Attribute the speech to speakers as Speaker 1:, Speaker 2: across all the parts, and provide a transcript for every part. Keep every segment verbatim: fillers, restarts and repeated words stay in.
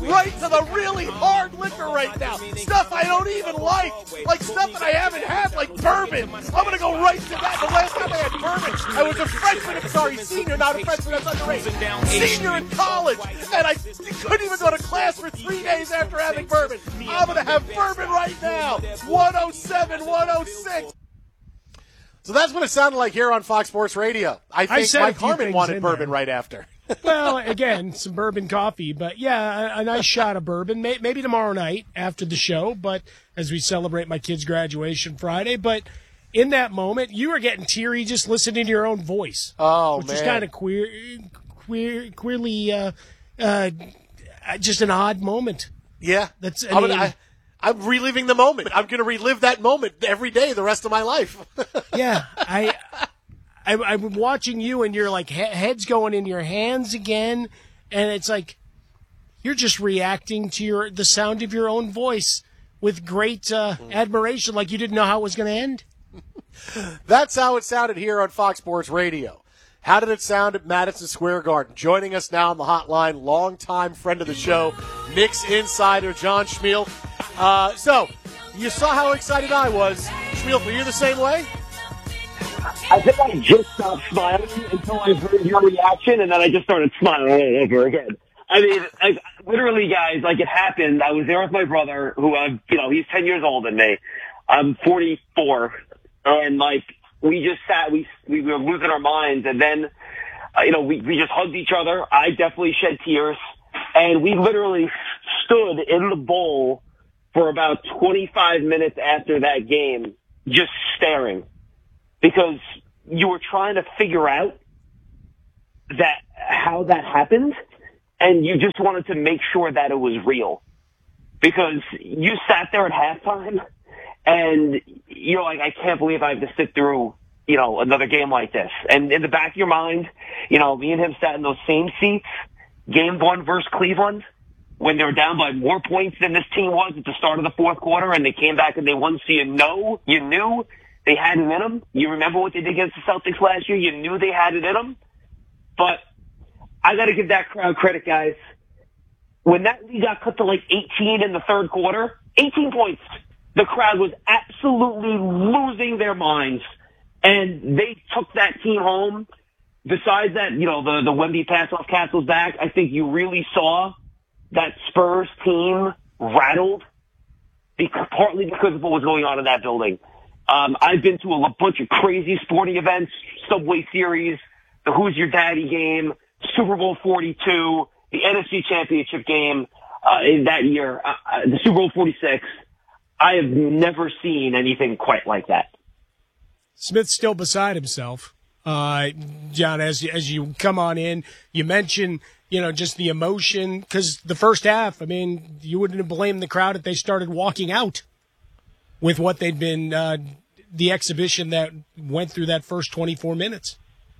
Speaker 1: right to the really hard liquor right now. Stuff I don't even like. Like stuff that I haven't had, like bourbon. I'm going to go right to that. The last time I had bourbon, I was a freshman, I'm sorry, senior, not a freshman, that's underage. Senior in college, and I couldn't even go to class for three days after having bourbon. I'm going to have bourbon right now. one oh seven, one oh six. So that's what it sounded like here on Fox Sports Radio. I think
Speaker 2: I
Speaker 1: Mike Harmon wanted bourbon
Speaker 2: there.
Speaker 1: right after.
Speaker 2: Well, again, some bourbon coffee, but yeah, a, a nice shot of bourbon. May, maybe tomorrow night after the show, but as we celebrate my kid's graduation Friday. But in that moment, you were getting teary just listening to your own voice.
Speaker 1: Oh,
Speaker 2: which
Speaker 1: man.
Speaker 2: is kind of queer, queer, queerly, uh, uh, just an odd moment.
Speaker 1: Yeah.
Speaker 2: That's, I
Speaker 1: I'm,
Speaker 2: mean,
Speaker 1: gonna, I, I'm reliving the moment. I'm going to relive that moment every day the rest of my life.
Speaker 2: Yeah, I, I, I'm watching you, and you're like he- heads going in your hands again, and it's like you're just reacting to your the sound of your own voice with great uh, admiration, like you didn't know how it was going to end.
Speaker 1: That's how it sounded here on Fox Sports Radio. How did it sound at Madison Square Garden? Joining us now on the hotline, longtime friend of the show, Knicks insider John Schmiel. Uh, so, you saw how excited I was. Schmiel, were you the same way?
Speaker 3: I think I just stopped smiling until I heard your reaction, and then I just started smiling all over again. I mean, I, literally, guys, like it happened. I was there with my brother, who, uh, you know, he's ten years older than me. I'm forty-four, and like we just sat, we we were losing our minds, and then, uh, you know, we we just hugged each other. I definitely shed tears, and we literally stood in the bowl for about twenty-five minutes after that game, just staring. Because you were trying to figure out that how that happened, and you just wanted to make sure that it was real. Because you sat there at halftime, and you're like, I can't believe I have to sit through, you know, another game like this. And in the back of your mind, you know, me and him sat in those same seats, game one versus Cleveland, when they were down by more points than this team was at the start of the fourth quarter, and they came back and they won, so you know, you knew they had it in them. You remember what they did against the Celtics last year? You knew they had it in them. But I got to give that crowd credit, guys. When that lead got cut to like eighteen in the third quarter, eighteen points, the crowd was absolutely losing their minds. And they took that team home. Besides that, you know, the, the Wemby pass off Castle's back, I think you really saw that Spurs team rattled, because, partly because of what was going on in that building. Um, I've been to a bunch of crazy sporting events, Subway Series, the Who's Your Daddy game, Super Bowl forty-two, the N F C Championship game uh, in that year, uh, the Super Bowl forty-six. I have never seen anything quite like that.
Speaker 2: Smith's still beside himself. Uh, John, as, as you come on in, you mentioned, you know, just the emotion, because the first half, I mean, you wouldn't have blamed the crowd if they started walking out with what they'd been, uh, the exhibition that went through that first twenty-four minutes.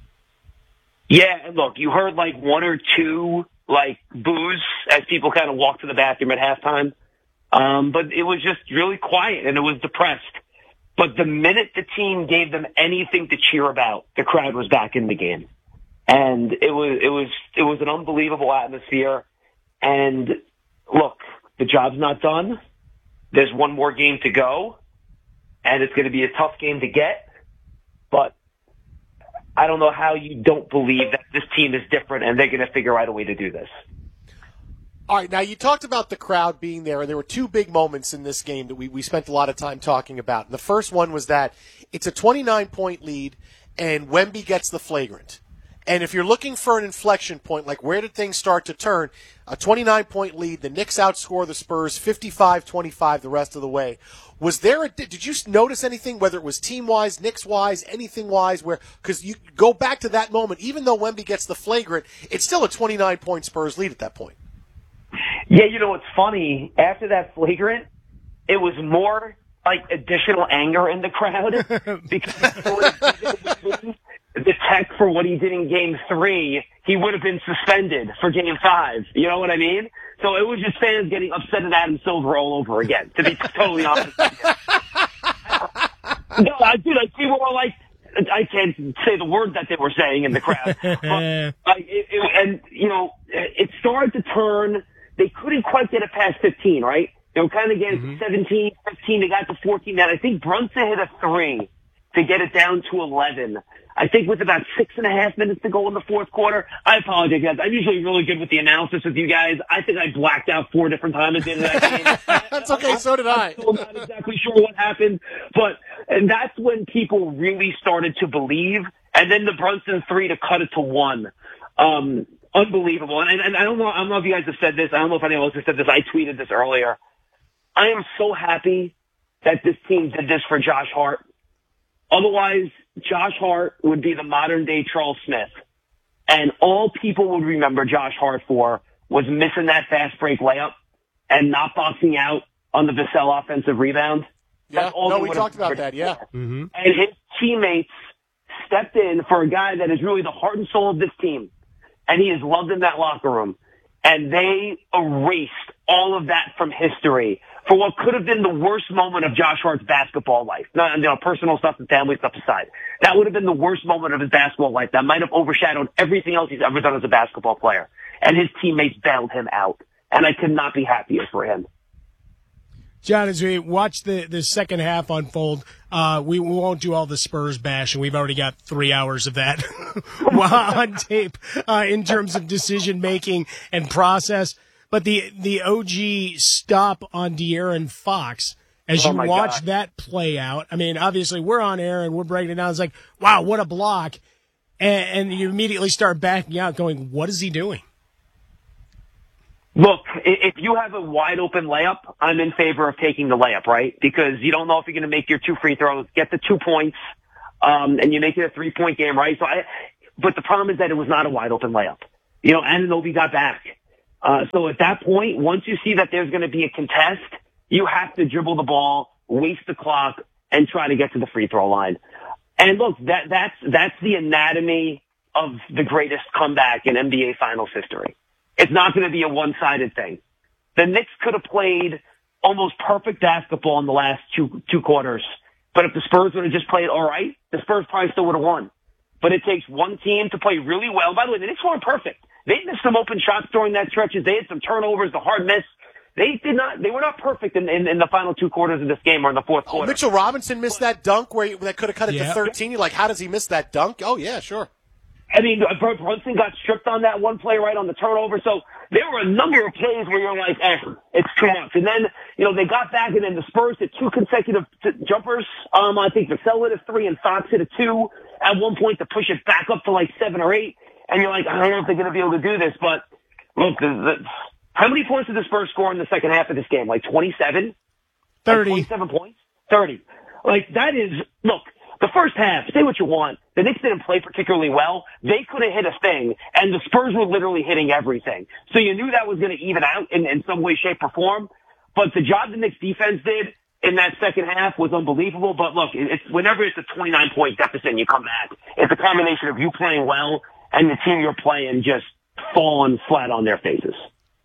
Speaker 3: Yeah, and look, you heard like one or two, like, boos as people kind of walked to the bathroom at halftime. Um, but it was just really quiet, and it was depressed. But the minute the team gave them anything to cheer about, the crowd was back in the game. And it was, it was, it was an unbelievable atmosphere. And look, the job's not done. There's one more game to go, and it's going to be a tough game to get. But I don't know how you don't believe that this team is different and they're going to figure out a way to do this.
Speaker 1: All right, now you talked about the crowd being there, and there were two big moments in this game that we, we spent a lot of time talking about. And the first one was that it's a twenty-nine point lead, and Wemby gets the flagrant. And if you're looking for an inflection point, like where did things start to turn, a twenty-nine point lead, the Knicks outscore the Spurs fifty-five twenty-five the rest of the way. Was there a, did you notice anything, whether it was team-wise, Knicks-wise, anything-wise, where, because you go back to that moment, even though Wemby gets the flagrant, it's still a twenty-nine point Spurs lead at that point.
Speaker 3: Yeah, you know what's funny? After that flagrant, it was more like additional anger in the crowd because the tech for what he did in game three, he would have been suspended for game five. You know what I mean? So it was just fans getting upset at Adam Silver all over again, to be totally honest with you. No, I dude, I see more like, I can't say the word that they were saying in the crowd. But, uh, it, it, and, you know, it started to turn they couldn't quite get it past fifteen, right? They were kind of getting mm-hmm. seventeen, fifteen, they got to fourteen. Then I think Brunson hit a three to get it down to eleven. I think with about six and a half minutes to go in the fourth quarter. I apologize, guys. I'm usually really good with the analysis with you guys. I think I blacked out four different times at the end of that game.
Speaker 1: That's okay. So did I.
Speaker 3: I'm still not exactly sure what happened, but and that's when people really started to believe. And then the Brunson three to cut it to one. Um, unbelievable. And, and I don't know. I don't know if you guys have said this. I don't know if anyone else has said this. I tweeted this earlier. I am so happy that this team did this for Josh Hart. Otherwise, Josh Hart would be the modern-day Charles Smith. And all people would remember Josh Hart for was missing that fast break layup and not boxing out on the Vassell offensive rebound.
Speaker 1: Yeah, no, we talked about that, yeah.
Speaker 3: Mm-hmm. And his teammates stepped in for a guy that is really the heart and soul of this team. And he is loved in that locker room. And they erased all of that from history for what could have been the worst moment of Josh Hart's basketball life. No, you know, personal stuff and family stuff aside. That would have been the worst moment of his basketball life. That might have overshadowed everything else he's ever done as a basketball player. And his teammates bailed him out. And I could not be happier for him.
Speaker 2: John, as we watch the, the second half unfold, uh, we won't do all the Spurs bash, and we've already got three hours of that on tape uh, in terms of decision-making and process. But the, the O G stop on De'Aaron Fox, as
Speaker 3: oh
Speaker 2: you watch
Speaker 3: God.
Speaker 2: that play out, I mean, obviously we're on air and we're breaking it down. It's like, wow, what a block. And, and you immediately start backing out going, what is he doing?
Speaker 3: Look, if you have a wide open layup, I'm in favor of taking the layup, right? Because you don't know if you're going to make your two free throws, get the two points, um, and you make it a three point game, right? So I, but the problem is that it was not a wide open layup. You know, Anunoby got back. Uh, so at that point, once you see that there's going to be a contest, you have to dribble the ball, waste the clock, and try to get to the free throw line. And look, that, that's, that's the anatomy of the greatest comeback in N B A Finals history. It's not going to be a one-sided thing. The Knicks could have played almost perfect basketball in the last two, two quarters. But if the Spurs would have just played all right, the Spurs probably still would have won. But it takes one team to play really well. By the way, the Knicks weren't perfect. They missed some open shots during that stretches. They had some turnovers, the hard miss. They did not, they were not perfect in, in, in the final two quarters of this game or in the fourth quarter.
Speaker 1: Oh, Mitchell Robinson missed that dunk where he, that could have cut it
Speaker 2: yeah.
Speaker 1: to thirteen. You're like, how does he miss that dunk? Oh, yeah, sure.
Speaker 3: I mean, Brunson got stripped on that one play right on the turnover. So there were a number of plays where you're like, eh, it's too much. And then, you know, they got back and then the Spurs hit two consecutive t- jumpers. Um, I think Vassell hit a three and Fox hit a two at one point to push it back up to like seven or eight. And you're like, I don't know if they're going to be able to do this. But look, the, the, how many points did the Spurs score in the second half of this game? Like twenty-seven?
Speaker 2: thirty.
Speaker 3: Like twenty-seven points? thirty. Like that is, look. The first half, say what you want, the Knicks didn't play particularly well. They could have hit a thing, and the Spurs were literally hitting everything. So you knew that was going to even out in, in some way, shape, or form. But the job the Knicks defense did in that second half was unbelievable. But look, it's, whenever it's a twenty-nine point deficit and you come back, it's a combination of you playing well and the team you're playing just falling flat on their faces.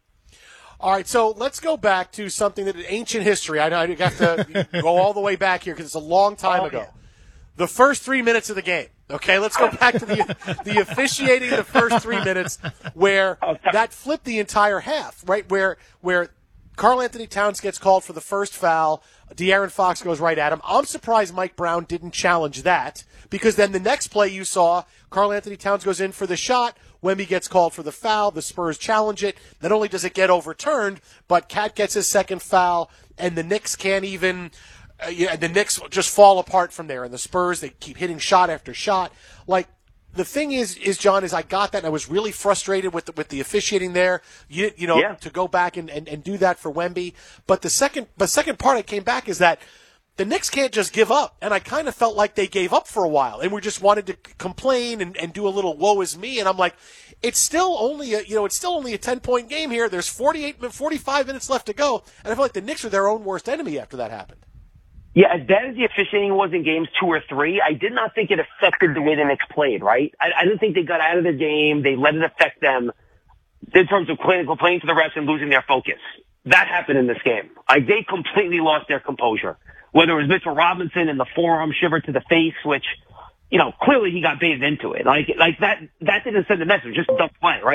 Speaker 1: All right, so let's go back to something that is ancient history. I know I have to go all the way back here because it's a long time
Speaker 3: oh,
Speaker 1: ago.
Speaker 3: Yeah.
Speaker 1: The first three minutes of the game. Okay, let's go back to the the officiating the first three minutes where that flipped the entire half, right? Where where Karl Anthony Towns gets called for the first foul, De'Aaron Fox goes right at him. I'm surprised Mike Brown didn't challenge that because then the next play you saw, Karl Anthony Towns goes in for the shot, Wemby gets called for the foul, the Spurs challenge it. Not only does it get overturned, but Cat gets his second foul, and the Knicks can't even Uh, yeah, the Knicks just fall apart from there, and the Spurs, they keep hitting shot after shot. Like, the thing is, is John, is I got that, and I was really frustrated with the, with the officiating there, you, you know,
Speaker 3: yeah.
Speaker 1: to go back and, and, and do that for Wemby. But the second, the second part I came back is that the Knicks can't just give up, and I kind of felt like they gave up for a while, and we just wanted to complain and, and do a little woe is me, and I'm like, it's still only a, you know, it's still only a ten-point game here. There's forty-eight, forty-five minutes left to go, and I feel like the Knicks are their own worst enemy after that happened.
Speaker 3: Yeah, as bad as the officiating was in games two or three, I did not think it affected the way the Knicks played, right? I, I didn't think they got out of their game. They let it affect them in terms of playing, playing to the refs and losing their focus. That happened in this game. Like, they completely lost their composure. Whether it was Mitchell Robinson and the forearm shiver to the face, which, you know, clearly he got baited into it. Like, like that, that didn't send a message, just don't play, right?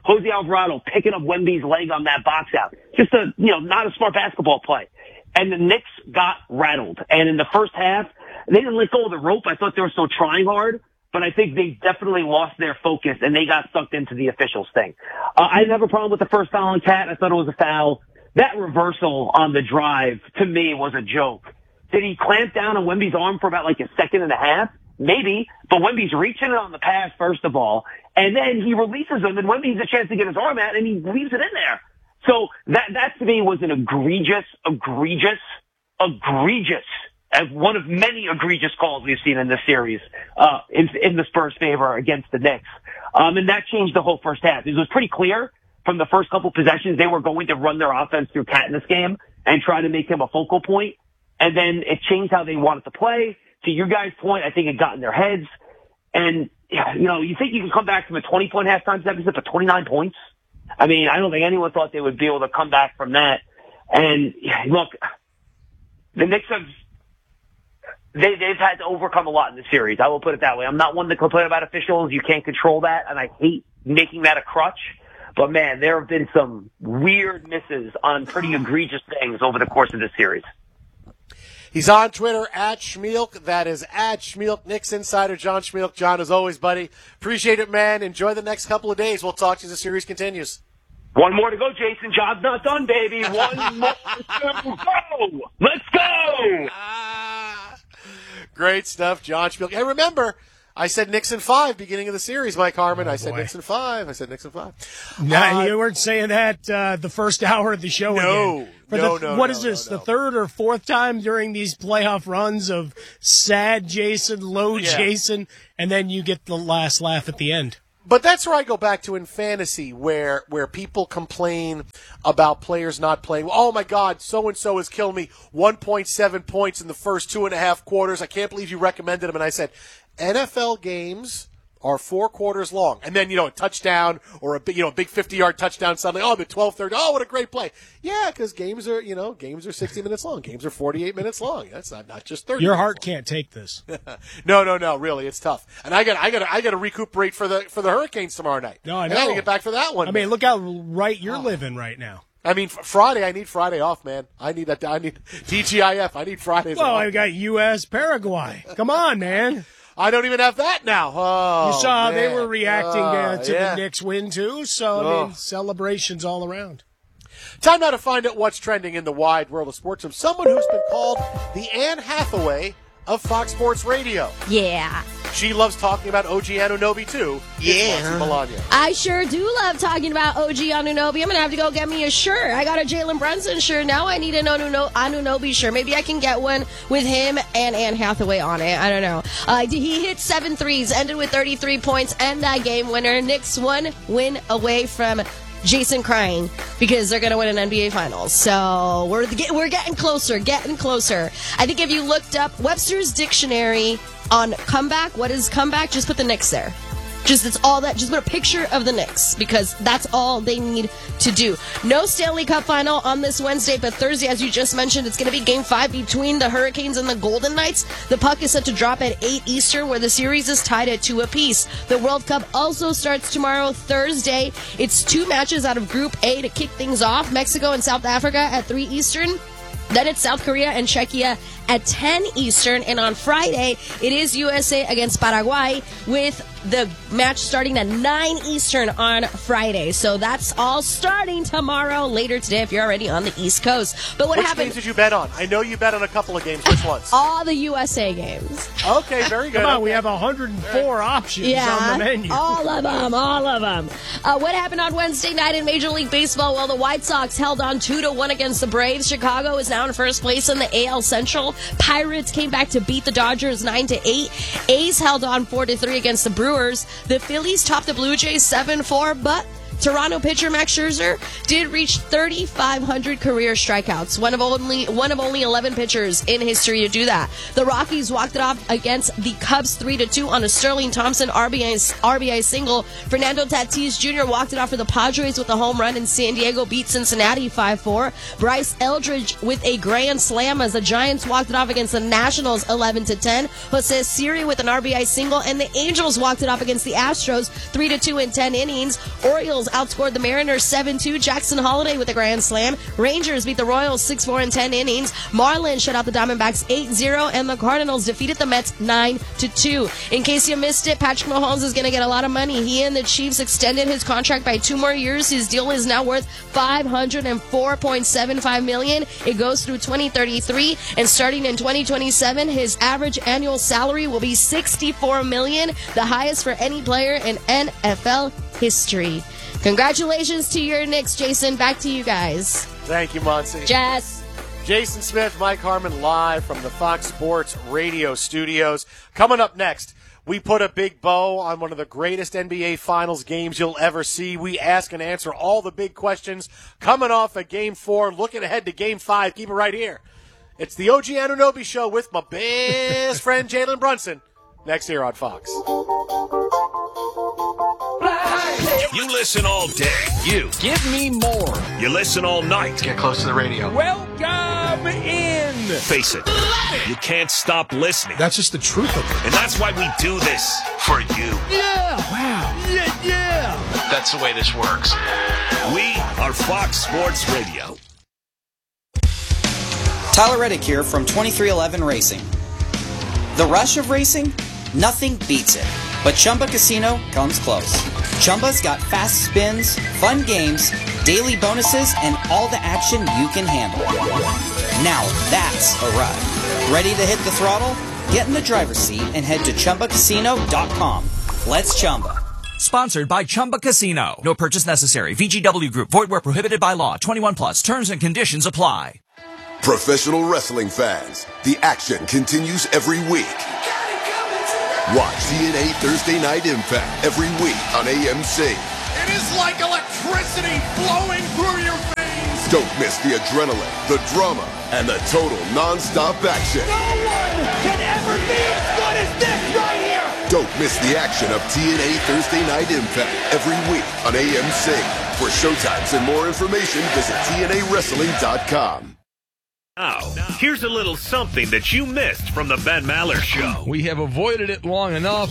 Speaker 3: Jose Alvarado picking up Wemby's leg on that box out. Just a, you know, not a smart basketball play. And the Knicks got rattled. And in the first half, they didn't let go of the rope. I thought they were still trying hard, but I think they definitely lost their focus and they got sucked into the officials thing. Uh, I didn't have a problem with the first foul on Cat. I thought it was a foul. That reversal on the drive, to me, was a joke. Did he clamp down on Wemby's arm for about like a second and a half? Maybe, but Wemby's reaching it on the pass, first of all, and then he releases him, and Wemby has a chance to get his arm out, and he leaves it in there. So that, that to me was an egregious, egregious, egregious, as one of many egregious calls we've seen in this series, uh, in, in the Spurs' favor against the Knicks. Um, and that changed the whole first half. It was pretty clear from the first couple possessions they were going to run their offense through Cat in this game and try to make him a focal point. And then it changed how they wanted to play. To your guys' point, I think it got in their heads. And, you know, you think you can come back from a twenty-point halftime deficit for twenty-nine points? I mean, I don't think anyone thought they would be able to come back from that. And, look, the Knicks have, they, they've had to overcome a lot in the series. I will put it that way. I'm not one to complain about officials. You can't control that, and I hate making that a crutch. But, man, there have been some weird misses on pretty egregious things over the course of this series.
Speaker 1: He's on Twitter, at Schmeelk. That is at Schmeelk. Knicks insider, John Schmeelk. John, as always, buddy, appreciate it, man. Enjoy the next couple of days. We'll talk to you as the series continues.
Speaker 3: One more to go, Jason. Job's not done, baby. One more to go. Let's go.
Speaker 1: Ah, great stuff, John Schmeelk. And remember, I said Knicks in five beginning of the series, Mike Harmon. Oh, I said boy. Knicks in five. I said Knicks in five.
Speaker 2: No,
Speaker 1: uh,
Speaker 2: you weren't saying that uh, the first hour of the show
Speaker 1: no,
Speaker 2: again. For
Speaker 1: no,
Speaker 2: the,
Speaker 1: no,
Speaker 2: What
Speaker 1: no,
Speaker 2: is this,
Speaker 1: no, no.
Speaker 2: the third or fourth time during these playoff runs of sad Jason, low
Speaker 1: yeah.
Speaker 2: Jason, and then you get the last laugh at the end?
Speaker 1: But that's where I go back to in fantasy, where where people complain about players not playing. Oh, my God, so-and-so has killed me. one point seven points in the first two and a half quarters. I can't believe you recommended him. And I said, N F L games are four quarters long. And then, you know, a touchdown or a big, you know, big fifty-yard touchdown suddenly. Oh, the twelve thirty. Oh, what a great play. Yeah, because games are, you know, games are sixty minutes long. Games are forty-eight minutes long. That's not, not just thirty.
Speaker 2: Your heart can't take this.
Speaker 1: no, no, no, really, it's tough. And I got I got I got to recuperate for the for the Hurricanes tomorrow night.
Speaker 2: No, I know.
Speaker 1: I got to get back for that one.
Speaker 2: I
Speaker 1: man.
Speaker 2: mean, look how right you're oh. living right now.
Speaker 1: I mean, Friday, I need Friday off, man. I need that. I need T G I F. I need Fridays
Speaker 2: well,
Speaker 1: off.
Speaker 2: I got U S Paraguay. Come on, man.
Speaker 1: I don't even have that now. Oh,
Speaker 2: you saw
Speaker 1: man.
Speaker 2: they were reacting
Speaker 1: oh,
Speaker 2: uh, to
Speaker 1: yeah.
Speaker 2: the Knicks win, too. So, I
Speaker 1: oh.
Speaker 2: mean, celebrations all around.
Speaker 1: Time now to find out what's trending in the wide world of sports from someone who's been called the Anne Hathaway of Fox Sports Radio.
Speaker 4: Yeah.
Speaker 1: She loves talking about O G Anunoby, too.
Speaker 4: Yeah.
Speaker 1: Melania.
Speaker 4: I sure do love talking about O G Anunoby. I'm going to have to go get me a shirt. I got a Jalen Brunson shirt. Now I need an Anunoby shirt. Maybe I can get one with him and Anne Hathaway on it. I don't know. Uh, he hit seven threes, ended with thirty-three points, and that game winner. Knicks one win away from Jason crying because they're going to win an N B A Finals. So we're we're getting closer, getting closer. I think if you looked up Webster's Dictionary on comeback, what is comeback? Just put the Knicks there. Just it's all that. Just put a picture of the Knicks because that's all they need to do. No Stanley Cup final on this Wednesday, but Thursday, as you just mentioned, it's going to be Game Five between the Hurricanes and the Golden Knights. The puck is set to drop at eight Eastern, where the series is tied at two apiece. The World Cup also starts tomorrow, Thursday. It's two matches out of Group A to kick things off: Mexico and South Africa at three Eastern. Then it's South Korea and Czechia at ten Eastern. And on Friday, it is U S A against Paraguay with the match starting at nine Eastern on Friday. So that's all starting tomorrow, later today if you're already on the East Coast. But what
Speaker 1: Which
Speaker 4: happened?
Speaker 1: games did you bet on? I know you bet on a couple of games. Which ones?
Speaker 4: All the U S A games.
Speaker 1: Okay, very good.
Speaker 2: Come on,
Speaker 1: okay.
Speaker 2: we have one hundred four right. options
Speaker 4: yeah,
Speaker 2: on the menu.
Speaker 4: all of them, all of them. Uh, what happened on Wednesday night in Major League Baseball? Well, the White Sox held on two to one against the Braves. Chicago is now in first place in the A L Central. Pirates came back to beat the Dodgers nine to eight. A's held on four to three against the Brewers. The Phillies topped the Blue Jays seven four, but Toronto pitcher Max Scherzer did reach thirty-five hundred career strikeouts, one of only one of only eleven pitchers in history to do that. The Rockies walked it off against the Cubs three to two on a Sterling Thompson R B I, R B I single. Fernando Tatis Junior walked it off for the Padres with a home run, and San Diego beat Cincinnati five four. Bryce Eldridge with a grand slam as the Giants walked it off against the Nationals eleven to ten. Jose Siri with an R B I single, and the Angels walked it off against the Astros three to two in ten innings. Orioles outscored the Mariners seven two. Jackson Holiday with a grand slam. Rangers beat the Royals six four in ten innings. Marlins shut out the Diamondbacks eight zero, and the Cardinals defeated the Mets nine to two. In case you missed it, Patrick Mahomes is going to get a lot of money. He and the Chiefs extended his contract by two more years. His deal is now worth five hundred four point seven five million dollars. It goes through twenty thirty-three, and starting in twenty twenty-seven, his average annual salary will be sixty-four million dollars, the highest for any player in N F L history. Congratulations to your Knicks, Jason. Back to you guys.
Speaker 1: Thank you, Monty.
Speaker 4: Jess.
Speaker 1: Jason Smith, Mike Harmon, live from the Fox Sports Radio studios. Coming up next, we put a big bow on one of the greatest N B A Finals games you'll ever see. We ask and answer all the big questions coming off of Game four, looking ahead to Game five. Keep it right here. It's the O G Anunoby Show with my best friend Jalen Brunson. Next here on Fox.
Speaker 5: You listen all day. You.
Speaker 6: Give me more.
Speaker 5: You listen all night.
Speaker 1: Get close to the radio.
Speaker 6: Welcome in.
Speaker 5: Face it, you can't stop listening.
Speaker 6: That's just the truth of it.
Speaker 5: And that's why we do this for you.
Speaker 6: Yeah. Wow. Yeah, yeah.
Speaker 7: That's the way this works.
Speaker 5: We are Fox Sports Radio.
Speaker 8: Tyler Reddick here from twenty-three eleven Racing. The rush of racing? Nothing beats it. But Chumba Casino comes close. Chumba's got fast spins, fun games, daily bonuses, and all the action you can handle. Now that's a ride. Ready to hit the throttle? Get in the driver's seat and head to Chumba Casino dot com. Let's Chumba.
Speaker 9: Sponsored by Chumba Casino. No purchase necessary. V G W Group. Void where prohibited by law. twenty-one plus. Terms and conditions apply.
Speaker 10: Professional wrestling fans, the action continues every week. Watch T N A Thursday Night Impact every week on A M C.
Speaker 11: It is like electricity flowing through your veins.
Speaker 10: Don't miss the adrenaline, the drama, and the total non-stop action.
Speaker 11: No one can ever be as good as this right here.
Speaker 10: Don't miss the action of T N A Thursday Night Impact every week on A M C. For showtimes and more information, visit T N A wrestling dot com.
Speaker 5: Now, here's a little something that you missed from the Ben Maller Show.
Speaker 6: We have avoided it long enough.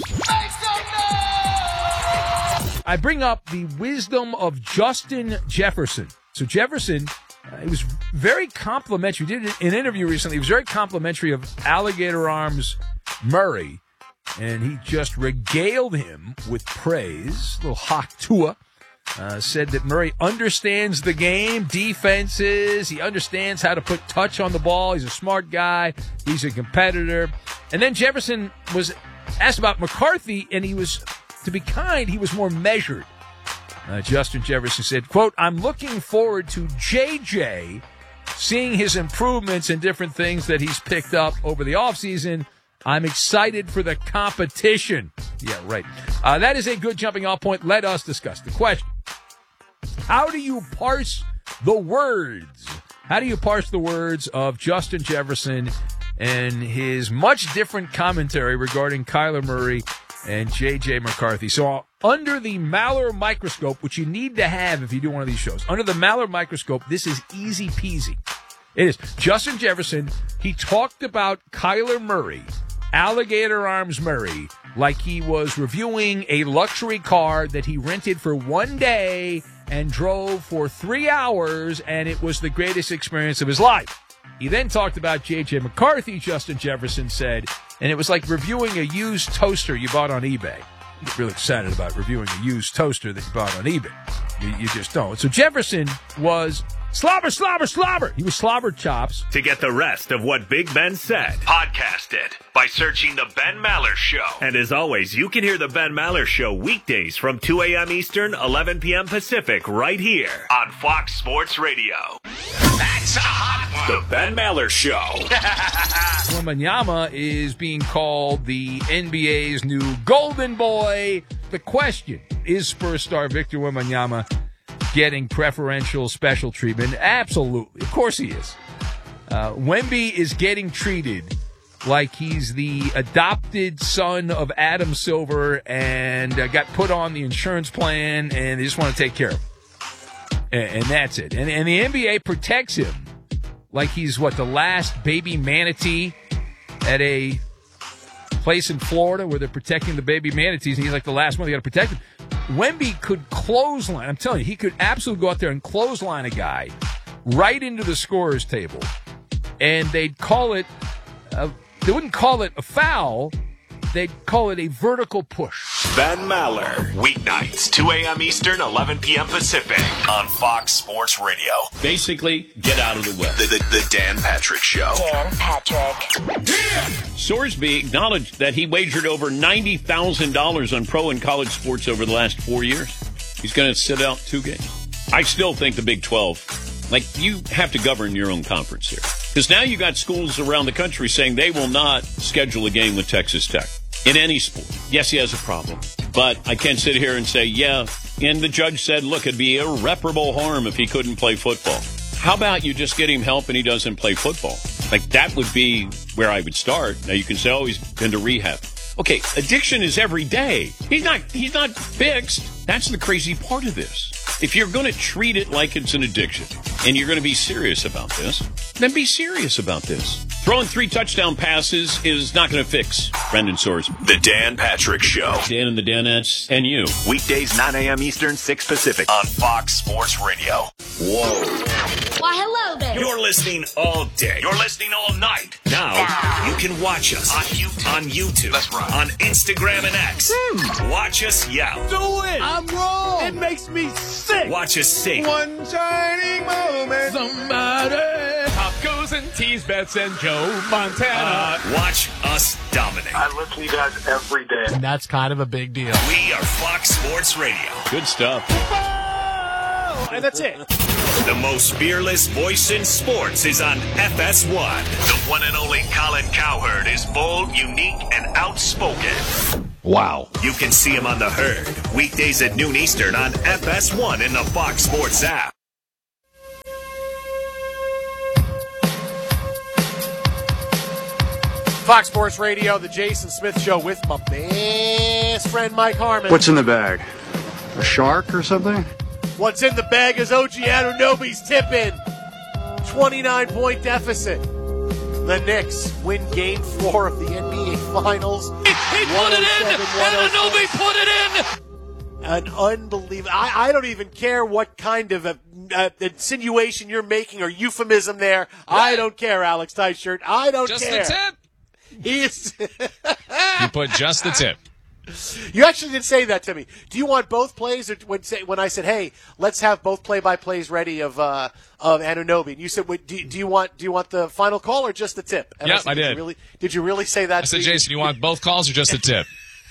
Speaker 6: I bring up the wisdom of Justin Jefferson. So Jefferson, uh, he was very complimentary. He did an interview recently. He was very complimentary of Alligator Arms Murray, and he just regaled him with praise. A little hot Tua. Uh, said that Murray understands the game, defenses. He understands how to put touch on the ball. He's a smart guy. He's a competitor. And then Jefferson was asked about McCarthy, and he was, to be kind, he was more measured. Uh, Justin Jefferson said, quote, I'm looking forward to J J seeing his improvements and different things that he's picked up over the offseason. I'm excited for the competition. Yeah, right. Uh, that is a good jumping off point. Let us discuss the question. How do you parse the words? How do you parse the words of Justin Jefferson and his much different commentary regarding Kyler Murray and J J McCarthy? So under the Maller microscope, which you need to have if you do one of these shows, under the Maller microscope, this is easy peasy. It is. Justin Jefferson, he talked about Kyler Murray, Alligator Arms Murray, like he was reviewing a luxury car that he rented for one day and drove for three hours, and it was the greatest experience of his life. He then talked about J J McCarthy, Justin Jefferson said, and it was like reviewing a used toaster you bought on eBay. You get really excited about reviewing a used toaster that you bought on eBay. You, you just don't. So Jefferson was slobber, slobber, slobber. He was slobber chops.
Speaker 5: To get the rest of what Big Ben said, podcast it by searching The Ben Maller Show. And as always, you can hear The Ben Maller Show weekdays from two a.m. Eastern, eleven p.m. Pacific, right here on Fox Sports Radio. That's a hot one. The Ben Maller Show.
Speaker 6: Wembanyama is being called the N B A's new golden boy. The question, is Spurs star Victor Wembanyama getting preferential special treatment? Absolutely. Of course he is. Uh, Wemby is getting treated like he's the adopted son of Adam Silver and uh, got put on the insurance plan and they just want to take care of him. And, and that's it. And, and the N B A protects him like he's, what, the last baby manatee at a place in Florida where they're protecting the baby manatees, and he's like the last one. They got to protect him. Wemby could clothesline. I'm telling you, he could absolutely go out there and clothesline a guy right into the scorer's table, and they'd call it. A, they wouldn't call it a foul. They'd call it a vertical push.
Speaker 5: Ben Maller, weeknights, two a.m. Eastern, eleven p.m. Pacific, on Fox Sports Radio.
Speaker 7: Basically, get out of the way.
Speaker 5: The, the, the Dan Patrick Show.
Speaker 12: Dan Patrick.
Speaker 7: Sorsby acknowledged that he wagered over ninety thousand dollars on pro and college sports over the last four years. He's going to sit out two games. I still think the Big twelve, like, you have to govern your own conference here. Because now you got schools around the country saying they will not schedule a game with Texas Tech in any sport. Yes, he has a problem. But I can't sit here and say, yeah, and the judge said, look, it'd be irreparable harm if he couldn't play football. How about you just get him help and he doesn't play football? Like, that would be where I would start. Now, you can say, oh, he's been to rehab. Okay, addiction is every day. He's not, he's not fixed. That's the crazy part of this. If you're going to treat it like it's an addiction and you're going to be serious about this, then be serious about this. Throwing three touchdown passes is not going to fix Brendan Sorsby.
Speaker 5: The Dan Patrick Show.
Speaker 7: Dan and the Danettes and you.
Speaker 5: Weekdays, nine a.m. Eastern, six Pacific, on Fox Sports Radio. Whoa.
Speaker 12: Why, hello there.
Speaker 5: You're listening all day. You're listening all night. Now, now. you can watch us on YouTube. On YouTube. That's right. On Instagram and X. Hmm. Watch us yell.
Speaker 11: Do it. I'm wrong. It makes me sick.
Speaker 5: Watch us sing.
Speaker 11: One shining moment. Somebody. Pop goes and tease Bets and Joe Montana.
Speaker 5: Uh, watch us dominate.
Speaker 13: I listen to you guys every day.
Speaker 2: And that's kind of a big deal.
Speaker 5: We are Fox Sports Radio.
Speaker 7: Good stuff.
Speaker 2: Oh, and that's it.
Speaker 5: The most fearless voice in sports is on F S one. The one and only Colin Cowherd is bold, unique, and outspoken.
Speaker 7: Wow.
Speaker 5: You can see him on The Herd, weekdays at noon Eastern on F S one in the Fox Sports app.
Speaker 1: Fox Sports Radio, the Jason Smith Show with my best friend Mike Harmon.
Speaker 14: What's in the bag? A shark or something?
Speaker 1: What's in the bag is O G Anunoby's tip-in. twenty-nine point deficit. The Knicks win game four of the N B A Finals.
Speaker 11: He, he put it in! Anunoby put it in!
Speaker 1: An unbelievable... I, I don't even care what kind of a, a insinuation you're making or euphemism there. Right. I don't care, Alex Tyshirt. I don't
Speaker 15: just
Speaker 1: care.
Speaker 15: Just the tip.
Speaker 1: He is...
Speaker 15: You put just the tip.
Speaker 1: You actually did say that to me. Do you want both plays, or when, when I said, "Hey, let's have both play-by-plays ready of uh, of Anunoby"? And you said, Wait, do, "Do you want do you want the final call or just the tip?" And
Speaker 15: yep,
Speaker 1: I, said,
Speaker 15: I did.
Speaker 1: Did you, really, did you really say that?
Speaker 15: I said,
Speaker 1: to
Speaker 15: "Jason, you want both calls or just the tip?"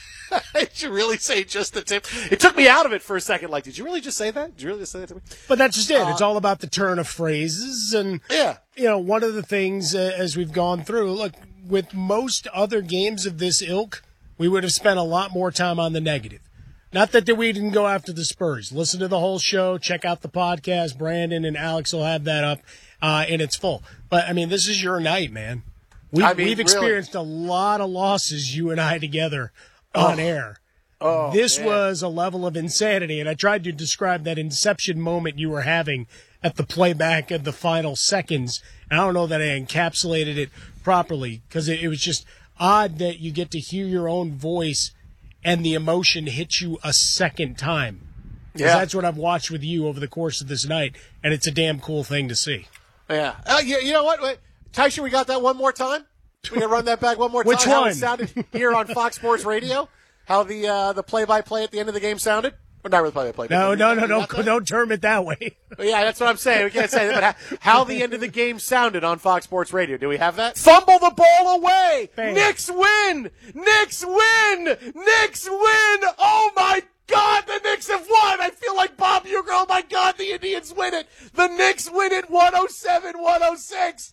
Speaker 1: Did you really say just the tip? It took me out of it for a second. Like, did you really just say that? Did you really just say that to me?
Speaker 2: But that's just it.
Speaker 1: Uh,
Speaker 2: it's all about the turn of phrases, and
Speaker 1: yeah,
Speaker 2: you know, one of the things uh, as we've gone through, look, with most other games of this ilk, we would have spent a lot more time on the negative. Not that we didn't go after the Spurs. Listen to the whole show. Check out the podcast. Brandon and Alex will have that up uh, in its full. But, I mean, this is your night, man. We,
Speaker 1: I mean,
Speaker 2: we've experienced really. a lot of losses, you and I together, on
Speaker 1: oh.
Speaker 2: air.
Speaker 1: Oh,
Speaker 2: this
Speaker 1: man.
Speaker 2: was a level of insanity, and I tried to describe that inception moment you were having at the playback of the final seconds. And I don't know that I encapsulated it properly because it, it was just – odd that you get to hear your own voice and the emotion hits you a second time. Yeah. That's what I've watched with you over the course of this night, and it's a damn cool thing to see.
Speaker 1: Yeah. Uh, you, you know what? Wait, Tyson, we got that one more time? We can run that back one more time?
Speaker 2: Which
Speaker 1: How
Speaker 2: one?
Speaker 1: it sounded here on Fox Sports Radio? How the uh, the play-by-play at the end of the game sounded? Or not really play-by-play.
Speaker 2: No, no, no, don't, don't term it that way.
Speaker 1: Yeah, that's what I'm saying. We can't say that. But how, how the end of the game sounded on Fox Sports Radio. Do we have that? Fumble the ball away. Bam. Knicks win. Knicks win. Knicks win. Oh, my God. The Knicks have won. I feel like Bob Uecker. Oh, my God. The Indians win it. The Knicks win it one oh seven one oh six.